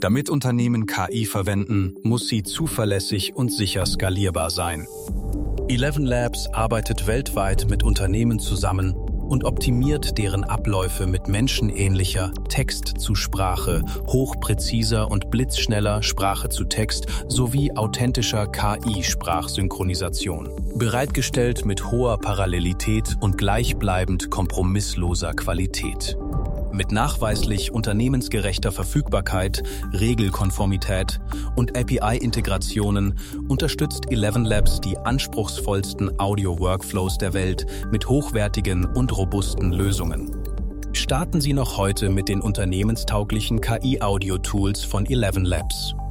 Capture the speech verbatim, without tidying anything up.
Damit Unternehmen K I verwenden, muss sie zuverlässig und sicher skalierbar sein. ElevenLabs arbeitet weltweit mit Unternehmen zusammen und optimiert deren Abläufe mit menschenähnlicher Text zu Sprache, hochpräziser und blitzschneller Sprache zu Text sowie authentischer K I-Sprachsynchronisation. Bereitgestellt mit hoher Parallelität und gleichbleibend kompromissloser Qualität. Mit nachweislich unternehmensgerechter Verfügbarkeit, Regelkonformität und A P I-Integrationen unterstützt ElevenLabs die anspruchsvollsten Audio-Workflows der Welt mit hochwertigen und robusten Lösungen. Starten Sie noch heute mit den unternehmenstauglichen K I-Audio-Tools von ElevenLabs.